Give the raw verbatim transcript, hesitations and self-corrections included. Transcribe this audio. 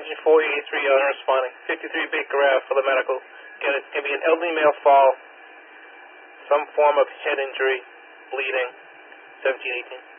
Engine four eighty-three, unresponding. fifty-three Baker Ave for the medical. Again, it's going to be an elderly male fall, some form of head injury, bleeding, seventeen eighteen.